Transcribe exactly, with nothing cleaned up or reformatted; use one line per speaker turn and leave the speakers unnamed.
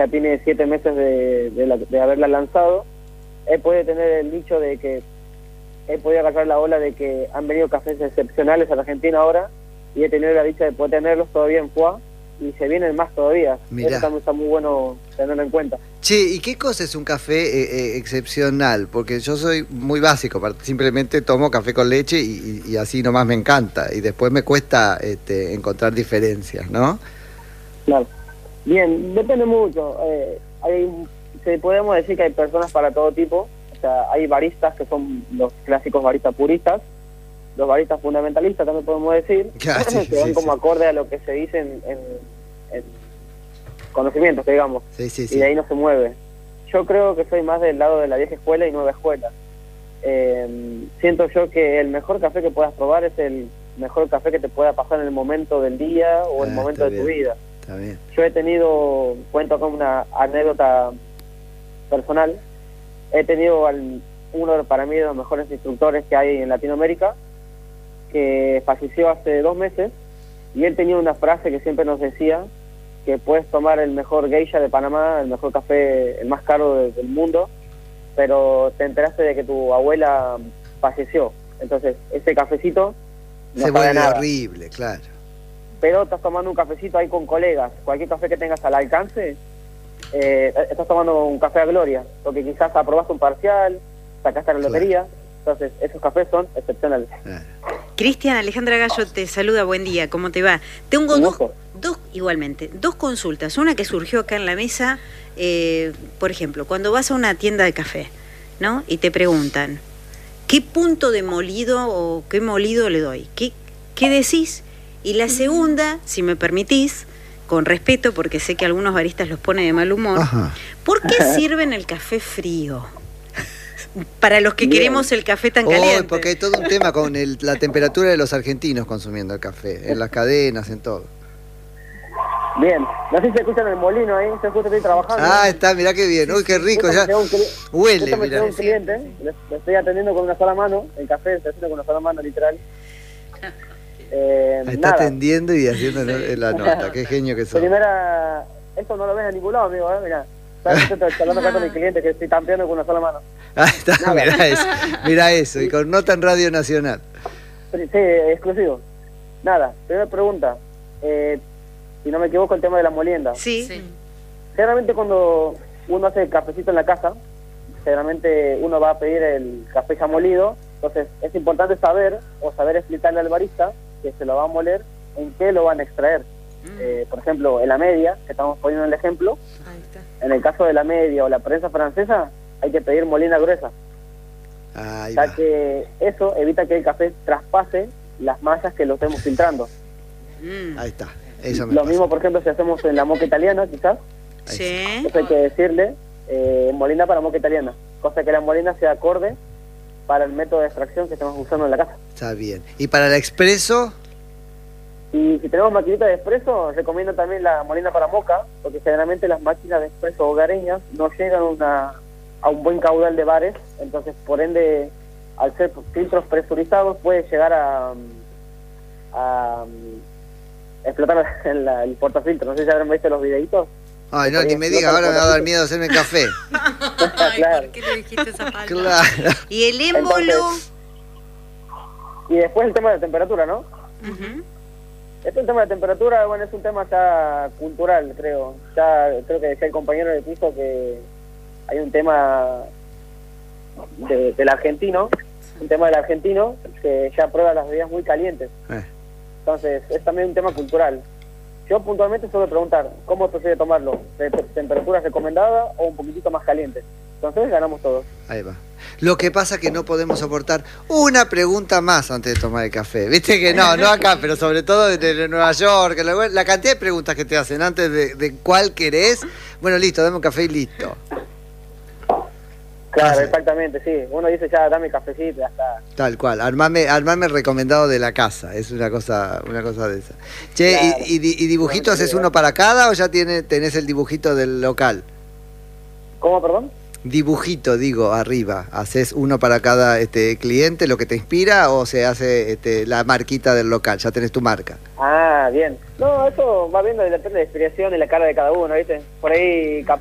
ya tiene siete meses de, de, la, de haberla lanzado. Él puede tener el dicho de que él podía agarrar la ola de que han venido cafés excepcionales a la Argentina ahora, y he tenido la dicha de poder tenerlos todavía en F U A, y se vienen más todavía.
Mirá.
Eso también está muy bueno tenerlo en cuenta.
Che, ¿y qué cosa es un café eh, eh, excepcional? Porque yo soy muy básico, simplemente tomo café con leche y, y, y así nomás me encanta, y después me cuesta este, encontrar diferencias, ¿no?
Claro. Bien, depende mucho. Eh, hay, se podemos decir que hay personas para todo tipo. O sea, hay baristas que son los clásicos baristas puristas, los baristas fundamentalistas también podemos decir,
Ya, sí,
que van
sí,
como
sí.
acorde a lo que se dice en, en, en conocimientos, digamos,
Sí, sí, sí.
y de ahí no se mueve. Yo creo que soy más del lado de la vieja escuela y nueva escuela. Eh, siento yo que el mejor café que puedas probar es el mejor café que te pueda pasar en el momento del día o
Ah,
el momento
está
de tu
bien.
vida.
Está bien.
Yo he tenido, cuento con una anécdota personal, he tenido al, uno para mí de los mejores instructores que hay en Latinoamérica, que falleció hace dos meses, y él tenía una frase que siempre nos decía, que puedes tomar el mejor geisha de Panamá, el mejor café, el más caro de, del mundo, pero te enteraste de que tu abuela falleció. Entonces, ese cafecito no
Se
sabe
vuelve
nada.
horrible, claro.
Pero estás tomando un cafecito ahí con colegas, cualquier café que tengas al alcance, eh, estás tomando un café a gloria, porque quizás aprobaste un parcial, sacaste la
Claro.
lotería, entonces esos cafés son excepcionales.
Claro.
Cristian, Alejandra Gallo te saluda, buen día, ¿cómo te va? Tengo
Un
dos,
gusto.
dos, igualmente, dos consultas. Una que surgió acá en la mesa, eh, por ejemplo, cuando vas a una tienda de café, ¿no? Y te preguntan, ¿qué punto de molido o qué molido le doy? ¿Qué, qué decís? Y la segunda, si me permitís, con respeto, porque sé que algunos baristas los pone de mal humor,
Ajá.
¿por qué sirven el café frío? Para los que
Bien.
queremos el café tan
Oh,
caliente.
porque hay todo un tema con el, la temperatura de los argentinos consumiendo el café, en las cadenas, en todo.
Bien, no sé si se escuchan el molino ahí, yo justo estoy trabajando.
Ah, está, mirá qué bien. Uy, qué rico,
Justo
ya
me llegó un cli-
huele,
justo me
mirá.
llegó un cliente, le, le estoy atendiendo con una sola mano, el café se haciendo con una sola mano, literal. Eh,
Ahí está
nada,
atendiendo y haciendo la nota, qué genio que sos.
primera, esto no lo ves a ningún lado, amigo, ¿eh? Mirá, estoy charlando acá con el cliente que estoy tampeando con una sola mano.
Ahí está,
Nada.
mirá eso, mirá eso, y con nota en Radio Nacional.
Sí, exclusivo. Nada, primera pregunta, eh, si no me equivoco, el tema de la molienda.
Sí.
Sí.
Generalmente cuando uno hace cafecito en la casa, generalmente uno va a pedir el café ya molido, entonces es importante saber o saber explicarle al barista que se lo va a moler, en qué lo van a extraer. Eh, por ejemplo, en la media, que estamos poniendo el ejemplo,
Ahí está.
en el caso de la media o la prensa francesa, hay que pedir molina gruesa,
Ahí
ya
va.
que eso evita que el café traspase las mallas que lo estemos filtrando.
Mm.
Ahí está, eso me
Lo
pasa.
mismo, por ejemplo, si hacemos en la moca italiana, quizás,
Ahí
Sí.
eso hay que decirle, eh, molina para moca italiana, cosa que la molina sea acorde para el método de extracción que estamos usando en la casa.
Está bien. ¿Y para el expreso?
Y si tenemos maquinita de expreso, recomiendo también la molina para moca, porque generalmente las máquinas de expreso hogareñas no llegan a, una, a un buen caudal de bares, entonces por ende, al ser filtros presurizados, puede llegar a, a, explotar el, el portafiltro. No sé si habrán visto los videitos.
Ay, no, ni me diga, ahora me va a dar miedo hacerme café.
Ay,
Claro.
¿por qué le dijiste esa palabra?
Claro.
Y el émbolo.
Entonces- Y después el tema de la temperatura, ¿no?
Ujú.
Este tema de temperatura, bueno, es un tema ya cultural, creo. Ya creo que decía el compañero de piso que hay un tema de, del argentino, un tema del argentino que ya prueba las bebidas muy calientes.
Eh,
Entonces, es también un tema cultural. Yo puntualmente suelo preguntar, ¿cómo prefiere tomarlo? ¿De te- temperatura recomendada o un poquitito más caliente? Entonces ganamos todos.
ahí va. Lo que pasa es que no podemos soportar una pregunta más antes de tomar el café. Viste que no, no acá, pero sobre todo desde Nueva York. La, la cantidad de preguntas que te hacen antes de, de cuál querés. Bueno, listo, dame un café y listo.
Claro,
sí.
exactamente, sí. Uno dice ya, dame cafecito, ya está.
Tal cual, armame, armame el recomendado de la casa, es una cosa, una cosa de esa. Che,
Claro.
¿y, y, di- y dibujito haces uno para cada o ya tiene, tenés el dibujito del local?
¿Cómo, perdón?
dibujito, digo, arriba? ¿Haces uno para cada este, cliente, lo que te inspira, o se hace este, la marquita del local? Ya tenés tu marca.
Ah, bien. No, eso va viendo, depende de la inspiración y la cara de cada uno, ¿viste? Por ahí